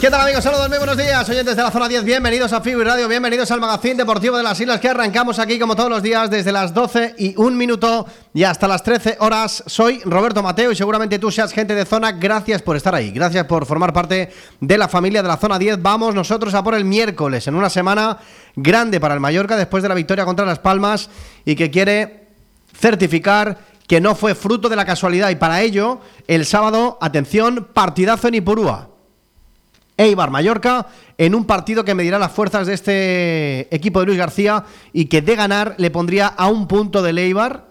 ¿Qué tal, amigos? Saludos, muy buenos días, oyentes de la Zona 10. Bienvenidos a FIBE Radio, bienvenidos al Magazín Deportivo de las Islas, que arrancamos aquí como todos los días desde las 12:01 y hasta las 13 horas. Soy Roberto Mateo y seguramente tú seas gente de zona. Gracias por estar ahí, gracias por formar parte de la familia de la Zona 10. Vamos nosotros a por el miércoles, en una semana grande para el Mallorca después de la victoria contra Las Palmas y que quiere certificar que no fue fruto de la casualidad. Y para ello, el sábado, atención, partidazo en Ipurúa. Eibar-Mallorca, en un partido que medirá las fuerzas de este equipo de Luis García y que de ganar le pondría a un punto del Eibar.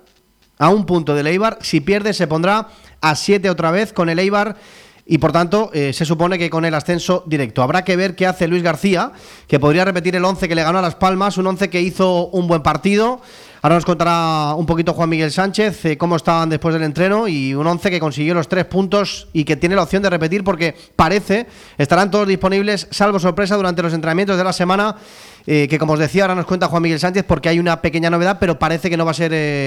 Si pierde se pondrá a 7 otra vez con el Eibar y por tanto se supone que con el ascenso directo. Habrá que ver qué hace Luis García, que podría repetir el 11 que le ganó a Las Palmas, un 11 que hizo un buen partido. Ahora nos contará un poquito Juan Miguel Sánchez cómo estaban después del entreno, y un 11 que consiguió los 3 puntos y que tiene la opción de repetir porque parece estarán todos disponibles, salvo sorpresa, durante los entrenamientos de la semana, que como os decía ahora nos cuenta Juan Miguel Sánchez porque hay una pequeña novedad, pero parece que no va a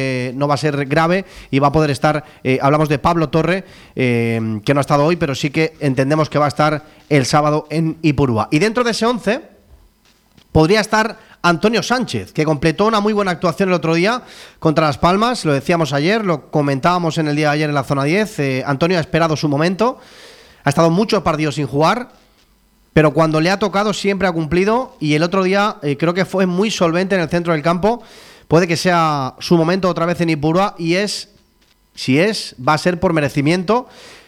ser grave y va a poder estar. Hablamos de Pablo Torre, que no ha estado hoy, pero sí que entendemos que va a estar el sábado en Ipurúa. Y dentro de ese 11 podría estar Antonio Sánchez, que completó una muy buena actuación el otro día contra Las Palmas. Lo decíamos ayer, lo comentábamos en el día de ayer en la Zona 10. Antonio ha esperado su momento, ha estado muchos partidos sin jugar, pero cuando le ha tocado siempre ha cumplido, y el otro día creo que fue muy solvente en el centro del campo. Puede que sea su momento otra vez en Ipurúa, y va a ser por merecimiento.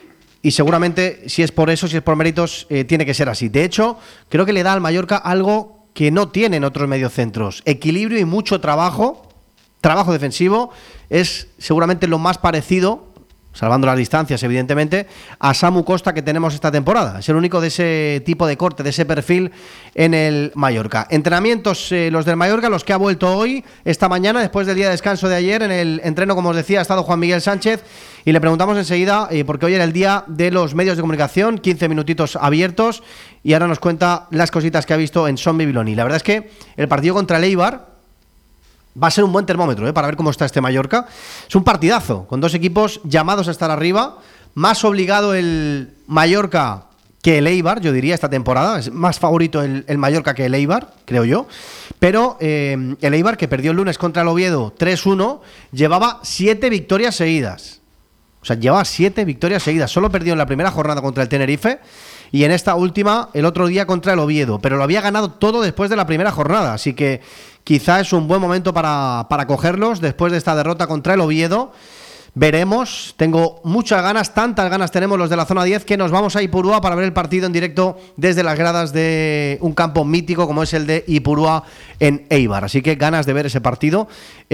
Y seguramente si es por eso, si es por méritos, tiene que ser así. De hecho, creo que le da al Mallorca algo que no tienen otros mediocentros: equilibrio y mucho trabajo defensivo. Es seguramente lo más parecido, salvando las distancias evidentemente, a Samu Costa que tenemos esta temporada. Es el único de ese tipo de corte, de ese perfil en el Mallorca. Entrenamientos los del Mallorca, los que ha vuelto hoy, esta mañana, después del día de descanso de ayer. En el entreno, como os decía, ha estado Juan Miguel Sánchez y le preguntamos enseguida, porque hoy era el día de los medios de comunicación, 15 minutitos abiertos, y ahora nos cuenta las cositas que ha visto en Son Bibiloni. La verdad es que el partido contra el Eibar va a ser un buen termómetro para ver cómo está este Mallorca. Es un partidazo, con dos equipos llamados a estar arriba. Más obligado el Mallorca que el Eibar, yo diría, esta temporada. Es más favorito el Mallorca que el Eibar, creo yo. Pero el Eibar, que perdió el lunes contra el Oviedo 3-1, llevaba 7 victorias seguidas. O sea, llevaba 7 victorias seguidas. Solo perdió en la primera jornada contra el Tenerife y en esta última, el otro día, contra el Oviedo. Pero lo había ganado todo después de la primera jornada. Así que quizá es un buen momento para cogerlos después de esta derrota contra el Oviedo. Veremos, tengo muchas ganas, tantas ganas tenemos los de la Zona 10, que nos vamos a Ipurúa para ver el partido en directo desde las gradas de un campo mítico como es el de Ipurúa en Eibar. Así que ganas de ver ese partido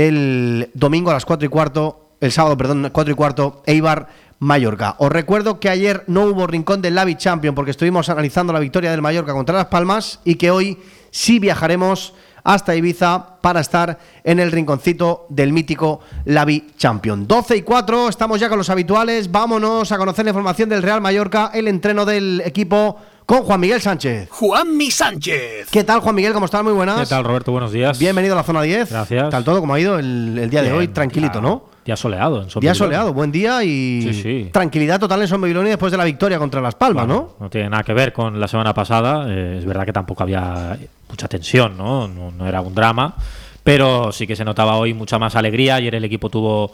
el domingo a las 4:15, el sábado, 4:15, Eibar-Mallorca. Os recuerdo que ayer no hubo rincón del Lavi Champion porque estuvimos analizando la victoria del Mallorca contra Las Palmas, y que hoy sí viajaremos hasta Ibiza para estar en el rinconcito del mítico Lavi Champion. 12:04, estamos ya con los habituales. Vámonos a conocer la información del Real Mallorca, el entreno del equipo, con Juan Miguel Sánchez. Juanmi Sánchez. ¿Qué tal, Juan Miguel? ¿Cómo estás? Muy buenas. ¿Qué tal, Roberto? Buenos días. Bienvenido a la Zona 10. Gracias. ¿Qué tal todo? ¿Cómo ha ido el día de hoy? Tranquilito, claro. ¿no? Día soleado. Día soleado, buen día y sí. Tranquilidad total en Son Bibiloni después de la victoria contra Las Palmas, bueno, ¿no? No tiene nada que ver con la semana pasada. Es verdad que tampoco había mucha tensión, ¿no? No era un drama, pero sí que se notaba hoy mucha más alegría. Ayer el equipo tuvo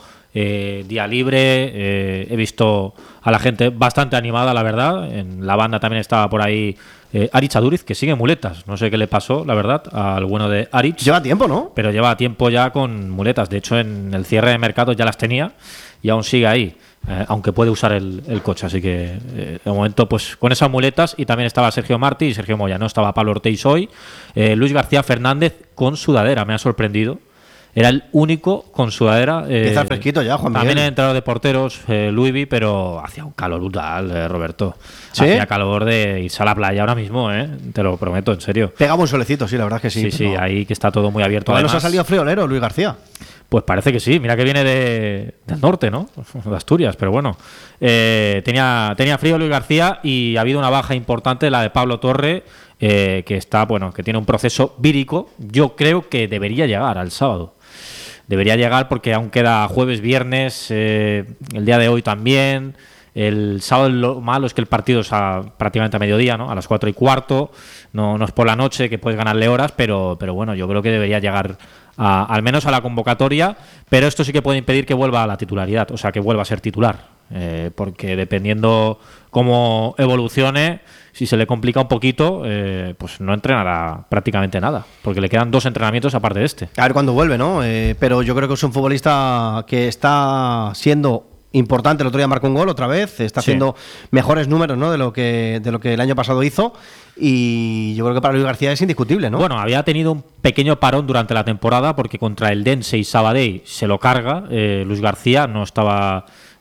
día libre. He visto a la gente bastante animada, la verdad. En la banda también estaba por ahí Aritz Aduriz, que sigue muletas. No sé qué le pasó, la verdad, al bueno de Aritz. Lleva tiempo, ¿no? Pero lleva tiempo ya con muletas. De hecho, en el cierre de mercado ya las tenía y aún sigue ahí, aunque puede usar el coche. Así que, de momento, pues con esas muletas. Y también estaba Sergio Martí y Sergio Moya. No estaba Pablo Ortiz hoy. Luis García Fernández con sudadera, me ha sorprendido. Era el único con sudadera. Empieza fresquito ya, Juan Miguel. También el entrenador de porteros, Luivi, pero hacía un calor brutal, Roberto. ¿Sí? Hacía calor de irse a la playa ahora mismo, te lo prometo, en serio. Pegaba un solecito, sí, la verdad es que sí. Sí, ahí que está todo muy abierto. ¿Nos ha salido friolero Luis García? Pues parece que sí. Mira que viene del norte, ¿no? De Asturias, pero bueno. Tenía frío Luis García, y ha habido una baja importante, la de Pablo Torre, que está, bueno, que tiene un proceso vírico. Yo creo que debería llegar al sábado. Debería llegar porque aún queda jueves, viernes, el día de hoy también. El sábado lo malo es que el partido es prácticamente a mediodía, ¿no? A las 4:15, no es por la noche, que puedes ganarle horas, pero bueno, yo creo que debería llegar al menos a la convocatoria, pero esto sí que puede impedir que vuelva a la titularidad, o sea, que vuelva a ser titular, porque dependiendo cómo evolucione, si se le complica un poquito, pues no entrenará prácticamente nada, porque le quedan 2 entrenamientos aparte de este. A ver cuándo vuelve, ¿no? Pero yo creo que es un futbolista que está siendo importante. El otro día marcó un gol otra vez, está haciendo mejores números, ¿no? de lo que el año pasado hizo, y yo creo que para Luis García es indiscutible, ¿no? Bueno, había tenido un pequeño parón durante la temporada porque contra el Dense y Sabadell se lo carga. Luis García no estaba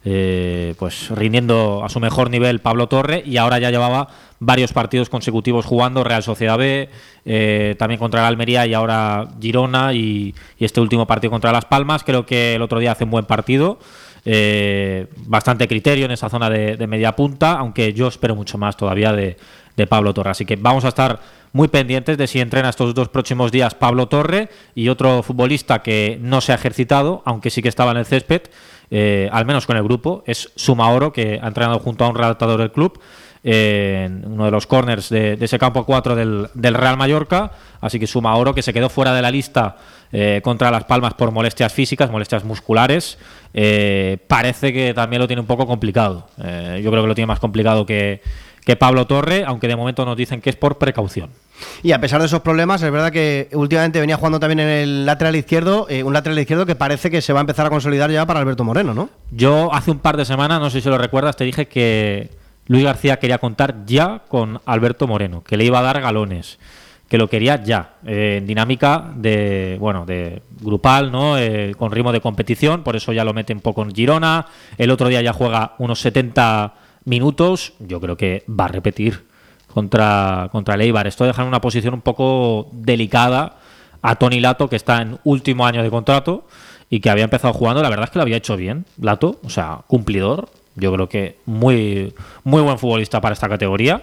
pues rindiendo a su mejor nivel Pablo Torre, y ahora ya llevaba varios partidos consecutivos jugando, Real Sociedad B, también contra el Almería y ahora Girona, y este último partido contra Las Palmas. Creo que el otro día hace un buen partido. Bastante criterio en esa zona de media punta, aunque yo espero mucho más todavía de Pablo Torre, así que vamos a estar muy pendientes de si entrena estos 2 próximos días Pablo Torre. Y otro futbolista que no se ha ejercitado, aunque sí que estaba en el césped, al menos con el grupo, es Sumaoro, que ha entrenado junto a un redactador del club en uno de los corners de ese campo 4 del Real Mallorca. Así que Sumaoro, que se quedó fuera de la lista contra Las Palmas por molestias físicas, molestias musculares, parece que también lo tiene un poco complicado. Yo creo que lo tiene más complicado que Pablo Torre, aunque de momento nos dicen que es por precaución. Y a pesar de esos problemas, es verdad que últimamente venía jugando también en el lateral izquierdo, un lateral izquierdo que parece que se va a empezar a consolidar ya para Alberto Moreno, ¿no? Yo hace un par de semanas, no sé si lo recuerdas, te dije que Luis García quería contar ya con Alberto Moreno, que le iba a dar galones, que lo quería ya, en dinámica de grupal, ¿no? Con ritmo de competición, por eso ya lo mete un poco en Girona. El otro día ya juega unos 70 minutos, yo creo que va a repetir contra el Eibar. Esto deja en una posición un poco delicada a Toni Lato, que está en último año de contrato y que había empezado jugando. La verdad es que lo había hecho bien, Lato, o sea, cumplidor. Yo creo que muy buen futbolista para esta categoría.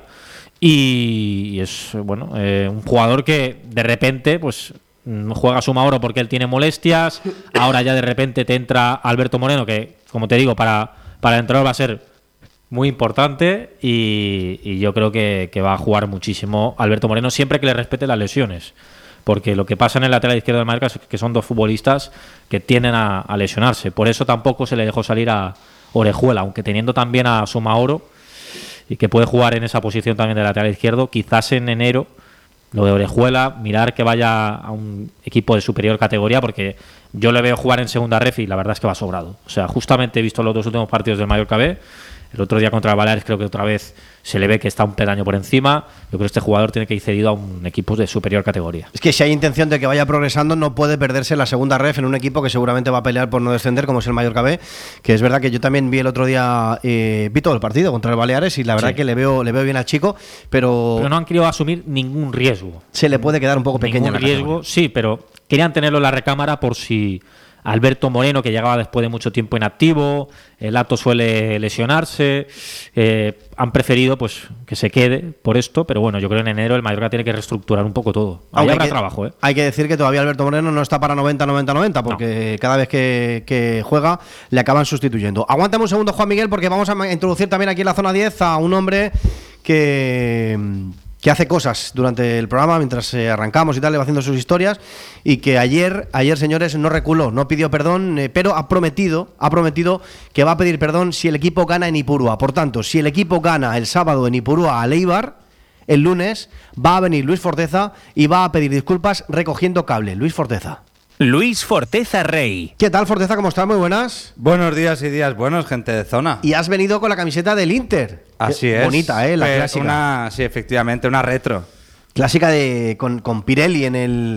Y es un jugador que de repente pues juega Sumaoro porque él tiene molestias. Ahora ya de repente te entra Alberto Moreno, que como te digo, para el entrenador va a ser muy importante, y yo creo que va a jugar muchísimo Alberto Moreno, siempre que le respete las lesiones, porque lo que pasa en el lateral izquierdo del Mallorca es que son 2 futbolistas que tienden a lesionarse. Por eso tampoco se le dejó salir a Orejuela, aunque teniendo también a Sumaoro, y que puede jugar en esa posición también de lateral izquierdo. Quizás en enero lo de Orejuela, mirar que vaya a un equipo de superior categoría, porque yo le veo jugar en segunda ref y la verdad es que va sobrado. O sea, justamente he visto los 2 últimos partidos del Mallorca B. El otro día contra el Baleares creo que otra vez se le ve que está un peldaño por encima. Yo creo que este jugador tiene que ir cedido a un equipo de superior categoría. Es que si hay intención de que vaya progresando, no puede perderse la segunda ref en un equipo que seguramente va a pelear por no descender, como es el Mallorca B, que es verdad que yo también vi el otro día, vi todo el partido contra el Baleares, y la verdad que le veo bien al chico, pero no han querido asumir ningún riesgo. Se le puede quedar un poco pequeño ningún riesgo, sí, pero querían tenerlo en la recámara por si Alberto Moreno, que llegaba después de mucho tiempo inactivo, el Lato suele lesionarse, han preferido pues que se quede por esto, pero bueno, yo creo que en enero el Mallorca tiene que reestructurar un poco todo. Ahí habrá trabajo, ¿eh? Hay que decir que todavía Alberto Moreno no está para 90, porque cada vez que juega le acaban sustituyendo. Aguántame un segundo, Juan Miguel, porque vamos a introducir también aquí en la zona 10 a un hombre que hace cosas durante el programa mientras arrancamos y tal, le va haciendo sus historias, y que ayer, señores, no reculó, no pidió perdón, pero ha prometido que va a pedir perdón si el equipo gana en Ipurúa. Por tanto, si el equipo gana el sábado en Ipurúa al Eibar, el lunes va a venir Luis Forteza y va a pedir disculpas recogiendo cable. Luis Forteza. Luis Forteza Rey. ¿Qué tal, Forteza? ¿Cómo estás? Muy buenas. Buenos días y días buenos, gente de zona. Y has venido con la camiseta del Inter. Así es. Bonita, la clásica. Sí, efectivamente, una retro. Clásica con Pirelli en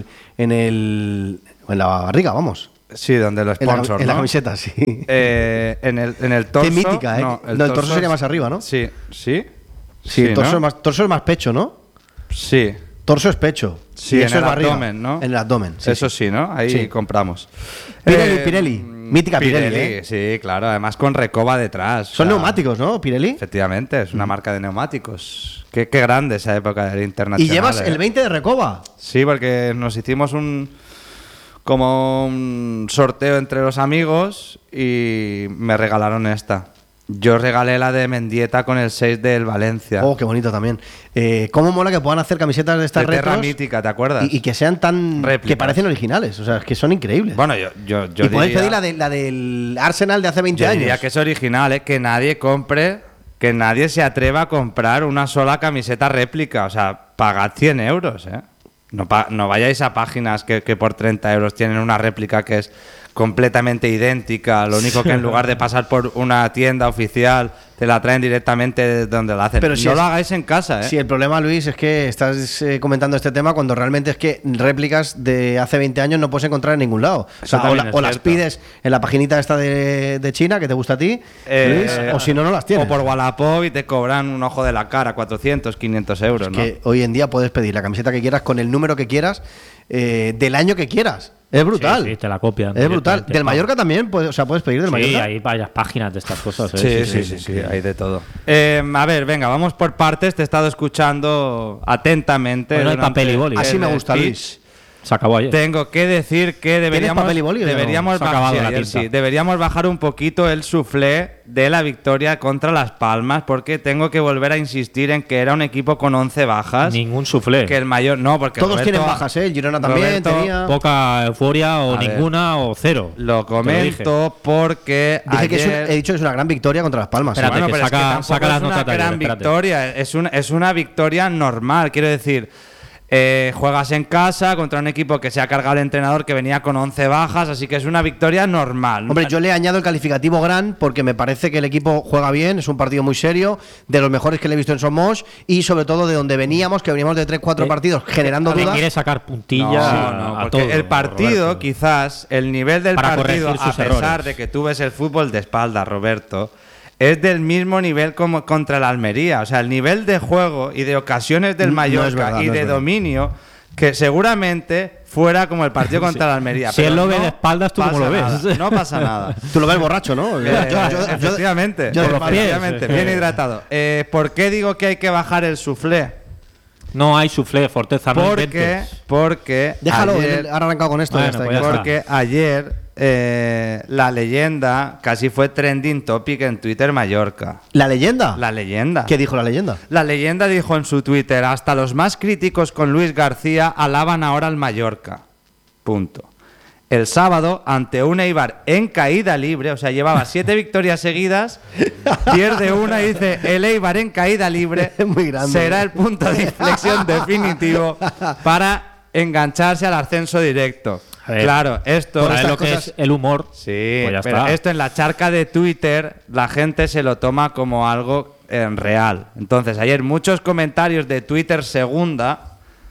la barriga, vamos. Sí, donde los sponsors, en la camiseta, sí. En el torso. Qué mítica, ¿eh? No, el torso sería más arriba, ¿no? Sí. Sí, el torso, ¿no? torso es más pecho, ¿no? Sí. Torso es pecho. Sí, y en eso el es abdomen, ¿no? En el abdomen. Eso sí, ¿no? Ahí compramos. Pirelli. Mítica Pirelli. Sí, claro. Además con recoba detrás. Son neumáticos, ¿no, Pirelli? Efectivamente, es una marca de neumáticos. Qué grande esa época del internacional. Y llevas el 20 de recoba. Sí, porque nos hicimos como un sorteo entre los amigos y me regalaron esta. Yo regalé la de Mendieta con el 6 del Valencia. Oh, qué bonito también. ¿Cómo mola que puedan hacer camisetas de estas de Terra retros Mítica, ¿te acuerdas? y que sean tan... Réplicas. que parecen originales? O sea, es que son increíbles. Bueno, yo y podéis diría- pedir la del Arsenal de hace 20 Yo años. diría que es original, que nadie compre, que nadie se atreva a comprar una sola camiseta réplica. O sea, pagad 100 euros, ¿eh? No vayáis a páginas que por 30 euros tienen una réplica que es completamente idéntica. Lo único que en lugar de pasar por una tienda oficial, te la traen directamente de donde la hacen. Pero si no es- lo hagáis en casa, ¿eh? Sí, el problema, Luis, es que estás comentando este tema cuando realmente es que réplicas de hace 20 años no puedes encontrar en ningún lado. O, sea, Eso también es o las cierto. pides en la paginita esta de China, que te gusta a ti, Luis, o si no, no las tienes. O por Wallapop y te cobran un ojo de la cara, 400, 500 euros, ¿no? Que hoy en día puedes pedir la camiseta que quieras con el número que quieras, del año que quieras. Es brutal. Sí, te la copian. Es brutal. directamente. Del Mallorca también, o sea, puedes pedir del Sí, Mallorca. hay varias páginas de estas cosas. ¿eh? Sí, hay de todo. A ver, venga, vamos por partes. Te he estado escuchando atentamente. Bueno, hay durante papel y boli. Así el me gusta, speech. Luis. Se acabó ayer. Tengo que decir que deberíamos, papel y boli o ya no? deberíamos, Se ha acabado sí, la ayer tinta. sí, deberíamos bajar un poquito el suflé de la victoria contra Las Palmas, porque tengo que volver a insistir en que era un equipo con 11 bajas. Ningún suflé. Que el mayor. No, porque Todos Roberto- tienen bajas, ¿eh? El Girona también Roberto- tenía. Poca euforia o A ver. ninguna o cero. Lo Te dije. comento porque. Dije que ayer- he dicho que es una gran victoria contra Las Palmas. Espérate, Bueno, que pero es que saca- tampoco saca las es una notas de ayer, gran espérate. victoria, es una victoria normal, quiero decir. Juegas en casa contra un equipo que se ha cargado el entrenador que venía con 11 bajas, así que es una victoria normal. Hombre, yo le añado el calificativo gran porque me parece que el equipo juega bien, es un partido muy serio, de los mejores que le he visto en Somos y sobre todo de donde veníamos, que veníamos de 3-4 partidos generando Le dudas. quiere sacar puntilla No, a porque todo, el partido, Roberto. quizás, el nivel del Para partido, corregir a sus pesar errores. de que tú ves el fútbol de espalda, Roberto, es del mismo nivel como contra el Almería. O sea, el nivel de juego y de ocasiones del No es Mallorca verdad, y no es de verdad. dominio, que seguramente fuera como el partido contra el Almería. Si pero él lo ve no de espaldas, ¿tú cómo pasa lo ves? nada, no pasa nada. Tú lo ves borracho, ¿no? Efectivamente, yo de Por los pies. efectivamente, bien hidratado. ¿Por qué digo que hay que bajar el suflé? No hay suflé, Forteza, no inventes. Porque Déjalo, ayer, ahora arrancado con esto. Bueno, ya está. pues ya está. porque ayer la leyenda casi fue trending topic en Twitter Mallorca. ¿La leyenda? La leyenda. ¿Qué dijo la leyenda? La leyenda dijo en su Twitter: hasta los más críticos con Luis García alaban ahora al Mallorca. Punto. El sábado, ante un Eibar en caída libre, o sea, llevaba 7 victorias seguidas, pierde una y dice: el Eibar en caída libre Es muy grande. será el punto de inflexión definitivo para engancharse al ascenso directo. A ver, Claro, esto... ¿Sabes estas lo que cosas- es el humor? Sí, Pues ya pero está. esto en la charca de Twitter la gente se lo toma como algo real. Entonces, ayer muchos comentarios de Twitter segunda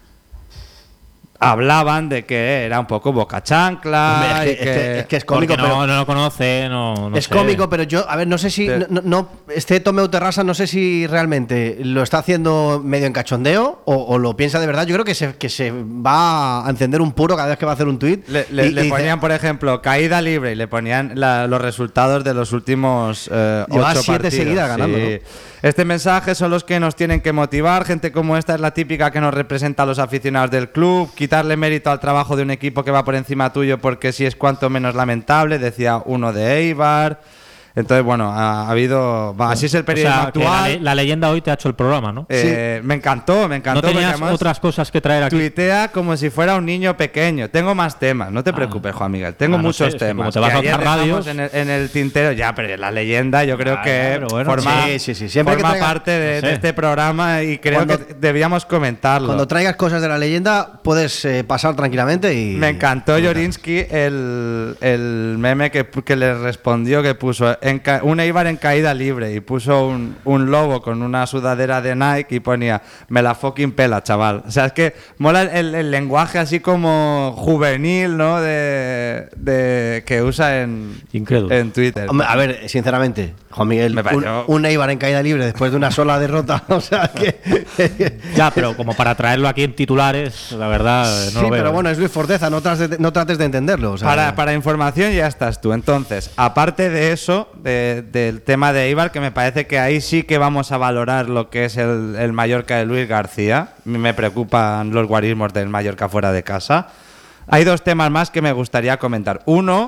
hablaban de que era un poco boca chancla. Hombre, y que- es que es cómico, Porque pero... no lo conoce, no Es sé. cómico, pero yo, a ver, no sé si. Te- Este Tomeu Terrassa, no sé si realmente lo está haciendo medio en cachondeo o lo piensa de verdad. Yo creo que se va a encender un puro cada vez que va a hacer un tuit. Le y dice, ponían, por ejemplo, caída libre y le ponían los resultados de los últimos 8 Lleva 7 partidos. seguidas ganando, ¿no? Este mensaje son los que nos tienen que motivar. Gente como esta es la típica que nos representa a los aficionados del club. Quitarle mérito al trabajo de un equipo que va por encima tuyo porque sí es cuanto menos lamentable, decía uno de Eibar. Entonces, bueno, ha habido... así es el O periodismo sea, que actual. la leyenda hoy te ha hecho el programa, ¿no? Me encantó. ¿No porque tenías además otras cosas que traer aquí? tuitea como si fuera un niño pequeño. Tengo más temas, no te preocupes, Juan Miguel. Tengo no muchos sé, es que temas. como te vas que a ayer otras dejamos radios- en el tintero, ya, pero la leyenda yo creo que pero bueno. forma, Sí. Siempre que forma traiga- parte de, no sé. de este programa y creo Cuando- que debíamos comentarlo. Cuando traigas cosas de la leyenda, puedes pasar tranquilamente y. Me encantó Jorinsky el meme que le respondió, que puso un Eibar en caída libre y puso un lobo con una sudadera de Nike y ponía: me la fucking pela, chaval. O sea, es que mola el lenguaje así como juvenil, ¿no? De que usa Incrédulo. en Twitter. Hombre, a ver, sinceramente, Juan Miguel, Me pareció- un Eibar en caída libre después de una sola derrota. O sea que. Ya, pero como para traerlo aquí en titulares, la verdad, no sí, lo veo. pero bueno, es Luis Forteza, no trates de entenderlo. O sea, Para información ya estás tú. Entonces, aparte de eso, del tema de Eibar, que me parece que ahí sí que vamos a valorar lo que es el Mallorca de Luis García. Me preocupan los guarismos del Mallorca fuera de casa. Hay dos temas más que me gustaría comentar. Uno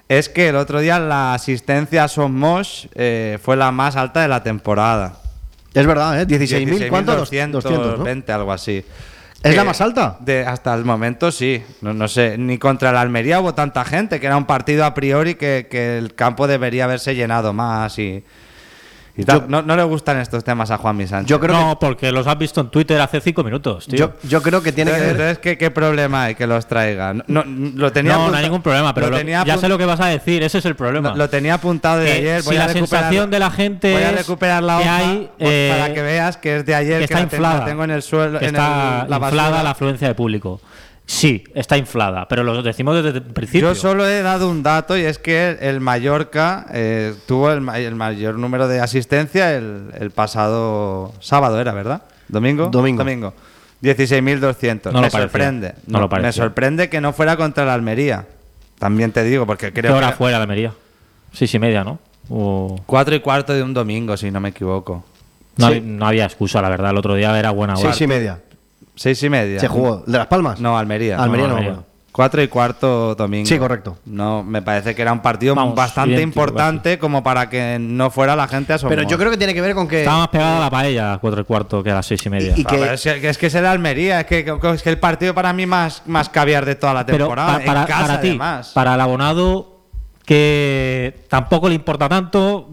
es que el otro día la asistencia a Son Moix fue la más alta de la temporada. Es verdad, ¿eh? 16.000, ¿cuánto? 200, 220, ¿no? Algo así. ¿Es la más alta? Hasta el momento sí. No sé, ni contra el Almería hubo tanta gente, que era un partido a priori que el campo debería haberse llenado más y tal. No le gustan estos temas a Juanmi Sánchez. Yo creo porque los has visto en Twitter hace 5 minutos, tío. Yo creo que tiene que ver... Entonces, ¿qué problema hay que los traiga? No hay ningún problema, pero ya sé lo que vas a decir, ese es el problema. Lo tenía apuntado de ayer. Si la sensación de la gente voy a recuperar la hoja hay, para que veas que es de ayer, que está inflada, la tengo en el suelo. Está inflada la afluencia de público. Sí, está inflada, pero lo decimos desde el principio. Yo solo he dado un dato y es que el Mallorca tuvo el mayor número de asistencia el pasado sábado, ¿era verdad? ¿Domingo? Domingo. 16.200. No me sorprende. Me sorprende que no fuera contra el Almería. También te digo, porque creo ¿Qué hora fuera el Almería? 6:30, ¿no? 4:15 de un domingo, si no me equivoco. No había excusa, la verdad. El otro día era buena hora. 6:30. 6:30. ¿Se jugó? ¿De Las Palmas? No, Almería. Almería no. 4:15 domingo. Sí, correcto. No, me parece que era un partido bastante importante casi, como para que no fuera la gente a Somos. Pero yo creo que tiene que ver con que... Estaba más pegada a la paella a 4:15 que a las 6:30. Y que... es que es el Almería, es que el partido para mí más caviar de toda la temporada. Pero para ti, además. Para el abonado que tampoco le importa tanto,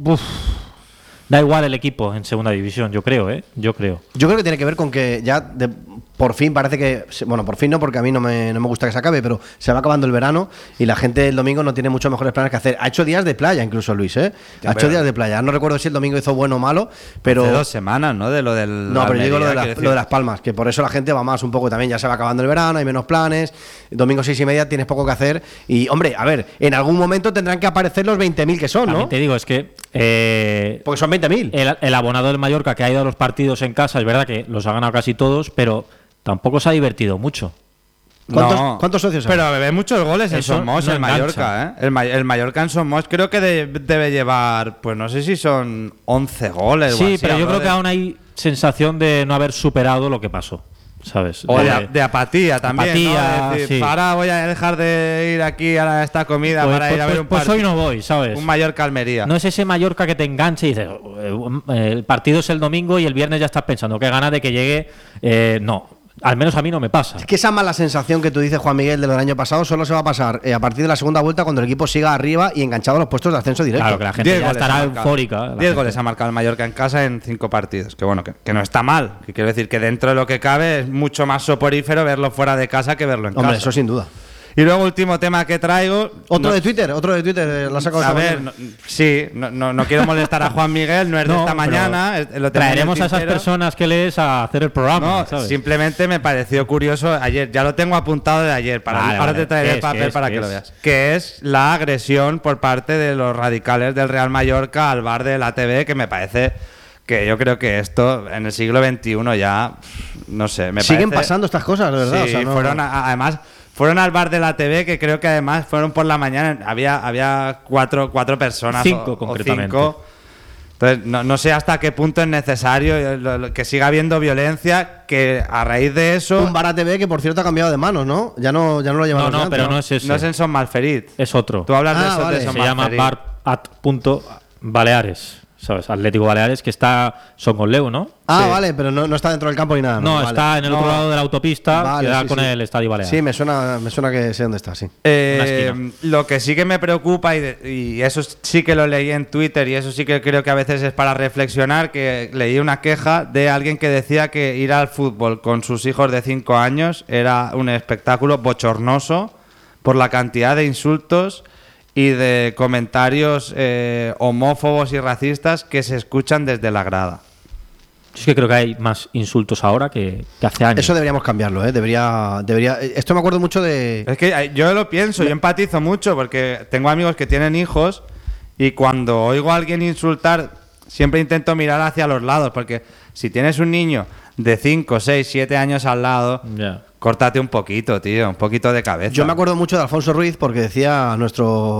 da igual el equipo en segunda división, yo creo, ¿eh? Yo creo que tiene que ver con que ya por fin parece que... Bueno, por fin no, porque a mí no me gusta que se acabe, pero se va acabando el verano y la gente el domingo no tiene muchos mejores planes que hacer. Ha hecho días de playa incluso, Luis, ¿eh? Ha hecho días de playa. No recuerdo si el domingo hizo bueno o malo, pero... Hace 2 semanas, ¿no? De lo del... No, pero yo digo lo de Las Palmas, que por eso la gente va más un poco también. Ya se va acabando el verano, hay menos planes. Domingo 6:30 tienes poco que hacer. Y, hombre, a ver, en algún momento tendrán que aparecer los 20.000 que son, ¿no? También te digo, es que... porque son 20.000. El abonado del Mallorca que ha ido a los partidos en casa, es verdad que los ha ganado casi todos, pero tampoco se ha divertido mucho. ¿Cuántos socios hay? Pero ve muchos goles en Son Moix, el Mallorca, ¿eh? El Mallorca en Son Moix creo que debe llevar, pues no sé si son 11 goles. Sí, pero yo creo que aún hay sensación de no haber superado lo que pasó, ¿sabes? O de apatía también. Apatía, ¿no? De decir, sí. Para, voy a dejar de ir aquí a esta comida para ir a ver un partido. Pues hoy no voy, ¿sabes? Un Mallorca-Almería. No es ese Mallorca que te enganche y dices, el partido es el domingo y el viernes ya estás pensando, qué ganas de que llegue. No. Al menos a mí no me pasa. Es que esa mala sensación que tú dices, Juan Miguel, de lo del año pasado, solo se va a pasar a partir de la segunda vuelta cuando el equipo siga arriba y enganchado a los puestos de ascenso directo. Claro, que la gente ya estará eufórica. 10 goles ha marcado el Mallorca en casa en 5 partidos. Que bueno, que no está mal. Que quiero decir que dentro de lo que cabe es mucho más soporífero verlo fuera de casa que verlo en casa. Hombre, eso sin duda. Y luego, último tema que traigo. Otro de Twitter, lo ha sacado. A ver, no quiero molestar a Juan Miguel, no es de esta mañana. Lo traeremos a esas personas que lees a hacer el programa. No, ¿sabes? Simplemente me pareció curioso ayer, ya lo tengo apuntado de ayer. Ahora te traeré el papel para que lo veas. Que es la agresión por parte de los radicales del Real Mallorca al bar de la ATV, que me parece. Que yo creo que esto en el siglo XXI ya, no sé, me siguen parece, pasando estas cosas, de verdad. Sí, además fueron al bar de la TV, que creo que además fueron por la mañana, había cuatro personas. 5 concretamente. 5. Entonces, no sé hasta qué punto es necesario que siga habiendo violencia, que a raíz de eso... Un bar ATV que, por cierto, ha cambiado de manos, ¿no? Ya no lo llevan. No, pero no es ese. No es en Son Malferit. Es otro. Tú hablas de eso, vale. de Son Se Malferit. llama bar@Baleares. ¿Sabes? Atlético Baleares, que está Son Conleu, ¿no? Ah, Sí. vale, pero no está dentro del campo ni nada. No, vale. está en el otro lado de la autopista, Vale, que da sí, con sí. el Estadio Baleares. Sí, me suena que sé dónde está, sí. esquina. Lo que sí que me preocupa, y eso sí que lo leí en Twitter, y eso sí que creo que a veces es para reflexionar, que leí una queja de alguien que decía que ir al fútbol con sus hijos de 5 años era un espectáculo bochornoso por la cantidad de insultos y de comentarios homófobos y racistas que se escuchan desde la grada. Yo es que creo que hay más insultos ahora que hace años. Eso deberíamos cambiarlo, ¿eh? Debería. Esto me acuerdo mucho de... Es que yo lo pienso, yo empatizo mucho porque tengo amigos que tienen hijos y cuando oigo a alguien insultar siempre intento mirar hacia los lados, porque si tienes un niño de 5, 6, 7 años al lado, córtate un poquito, tío, un poquito de cabeza. Yo me acuerdo mucho de Alfonso Ruiz porque decía nuestro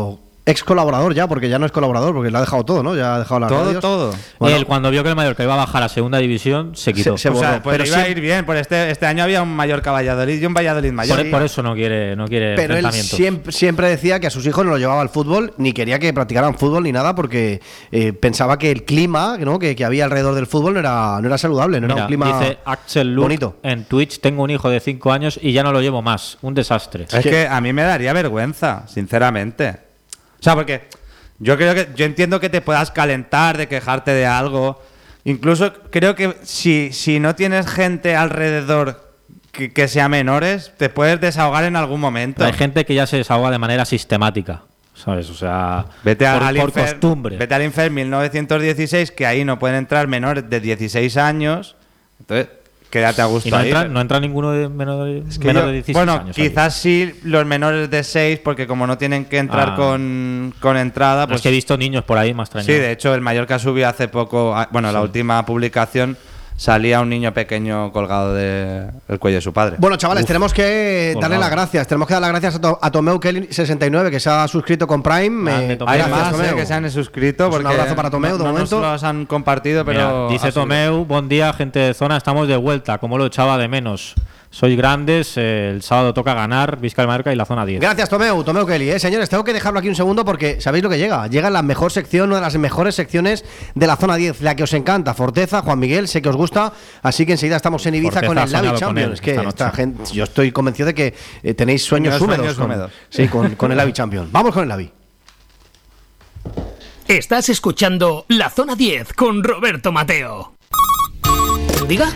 ex colaborador ya, porque ya no es colaborador, porque lo ha dejado todo, ¿no? Ya ha dejado las radios. Todo. Bueno. Él, cuando vio que el Mallorca iba a bajar a segunda división, se quitó. Se O sea, borró, pues pero iba a siempre- ir bien, por este año había un Mallorca Valladolid y un Valladolid Mallorca. Por eso no quiere Pero él enfrentamientos. siempre decía que a sus hijos no los llevaba al fútbol, ni quería que practicaran fútbol ni nada, porque pensaba que el clima, ¿no? que había alrededor del fútbol no era saludable, no era Mira, un clima dice Axel Luke bonito. en Twitch: tengo un hijo de 5 años y ya no lo llevo más. Un desastre. Es que a mí me daría vergüenza, sinceramente. O sea, porque yo entiendo que te puedas calentar de quejarte de algo. Incluso creo que si no tienes gente alrededor que sea menores, te puedes desahogar en algún momento. Hay gente que ya se desahoga de manera sistemática, ¿sabes? O sea, Vete al por Infer, costumbre. Vete al Infer 1916, que ahí no pueden entrar menores de 16 años. Entonces, quédate a gusto Y no ahí. entra, no entra ninguno de menos de, Es que menos yo- de 16 bueno, años. ahí. quizás sí los menores de 6, porque como no tienen que entrar Ah. con entrada, No, pues es que he visto niños por ahí más extraños. sí, de hecho el Mallorca subió hace poco, la última publicación salía un niño pequeño colgado del cuello de su padre. Bueno, chavales, tenemos que colgado. darle las gracias. Tenemos que dar las gracias a Tomeu Kelly69, que se ha suscrito con Prime. Grande, Tomeu. Hay Gracias, más Tomeu. que se han suscrito Pues un porque abrazo para Tomeu, de no momento. nos los han compartido, Mira, pero dice ha subido. Tomeu: buen día, gente de zona, estamos de vuelta. Como lo echaba de menos. Sois grandes, el sábado toca ganar Vizcaya Mallorca y la zona 10. Gracias, Tomeu Kelly. Señores, tengo que dejarlo aquí un segundo porque ¿sabéis lo que llega? Llega la mejor sección, una de las mejores secciones de la zona 10, la que os encanta. Forteza, Juan Miguel, sé que os gusta, así que enseguida estamos en Ibiza Forteza con ha el Lavi soñado con Champions. él Es que esta esta noche. gente, yo estoy convencido de que tenéis sueños Sueños húmedos. húmedos. Sí, con el Lavi Champions. Vamos con el Lavi. Estás escuchando La Zona 10 con Roberto Mateo. ¿Diga?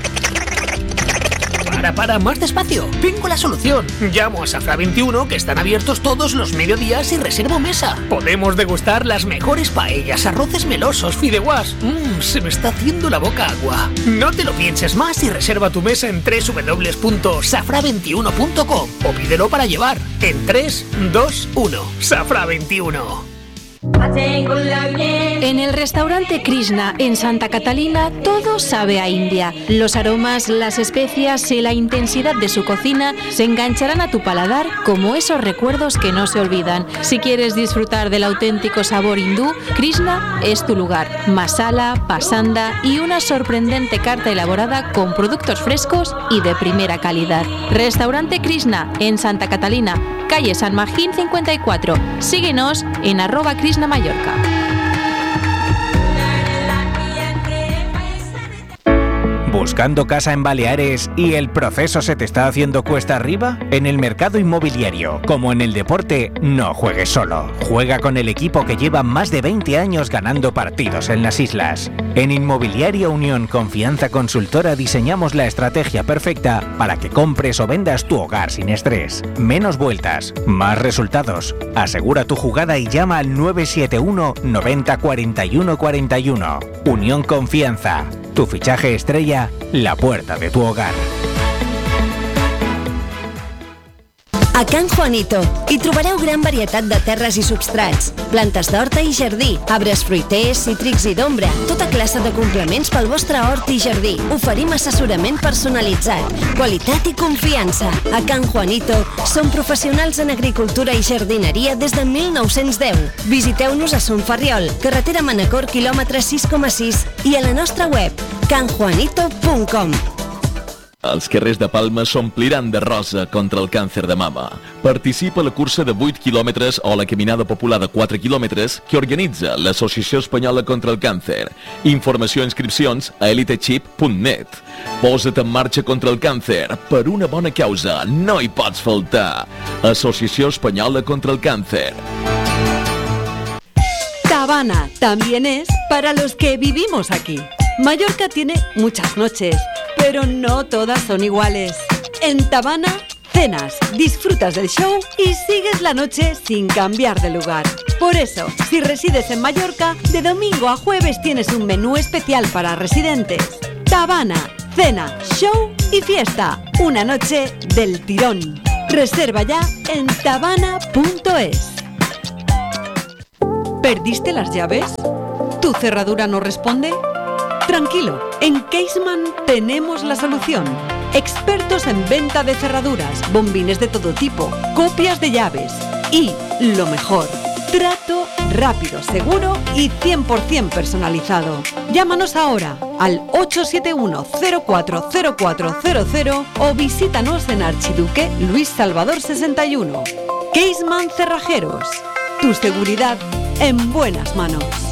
Para, más despacio. Tengo la solución. Llamo a Safra 21, que están abiertos todos los mediodías, y reservo mesa. Podemos degustar las mejores paellas, arroces melosos, fideuás. Se me está haciendo la boca agua. No te lo pienses más y reserva tu mesa en www.safra21.com o pídelo para llevar en 3, 2, 1. Safra 21. En el restaurante Krishna en Santa Catalina todo sabe a India. Los aromas, las especias y la intensidad de su cocina se engancharán a tu paladar como esos recuerdos que no se olvidan. Si quieres disfrutar del auténtico sabor hindú, Krishna es tu lugar. Masala, pasanda y una sorprendente carta elaborada con productos frescos y de primera calidad. Restaurante Krishna en Santa Catalina, calle San Magín 54. Síguenos en @Krishna Mallorca. ¿Buscando casa en Baleares y el proceso se te está haciendo cuesta arriba? En el mercado inmobiliario, como en el deporte, no juegues solo. Juega con el equipo que lleva más de 20 años ganando partidos en las islas. En Inmobiliaria Unión Confianza Consultora diseñamos la estrategia perfecta para que compres o vendas tu hogar sin estrés. Menos vueltas, más resultados. Asegura tu jugada y llama al 971 90 41 41. Unión Confianza. Tu fichaje estrella, la puerta de tu hogar. A Can Juanito hi trobareu gran varietat de terres i substrats, plantes d'horta i jardí, arbres fruiters, cítrics i d'ombra, tota classe de complements pel vostre hort i jardí. Oferim assessorament personalitzat, qualitat i confiança. A Can Juanito som professionals en agricultura i jardineria des de 1910. Visiteu-nos a Son Ferriol, carretera Manacor, quilòmetre 6,6 i a la nostra web canjuanito.com. Els carrers de Palma s'ompliran de rosa contra el càncer de mama. Participa a la cursa de 8 quilòmetres o la caminada popular de 4 quilòmetres que organitza l'Associació Espanyola contra el Càncer. Informació i inscripcions a elitechip.net. Posa't en marxa contra el càncer per una bona causa. No hi pots faltar. Associació Espanyola contra el Càncer. Tabana también es para los que vivimos aquí. Mallorca tiene muchas noches, pero no todas son iguales. En Tabana, cenas, disfrutas del show y sigues la noche sin cambiar de lugar. Por eso, si resides en Mallorca, de domingo a jueves tienes un menú especial para residentes. Tabana, cena, show y fiesta. Una noche del tirón. Reserva ya en tabana.es. ¿Perdiste las llaves? ¿Tu cerradura no responde? Tranquilo, en Caseman tenemos la solución. Expertos en venta de cerraduras, bombines de todo tipo, copias de llaves y, lo mejor, Trato rápido, seguro y 100% personalizado. Llámanos ahora al 871-040400 o visítanos en Archiduque Luis Salvador 61. Keisman Cerrajeros. Tu seguridad en buenas manos.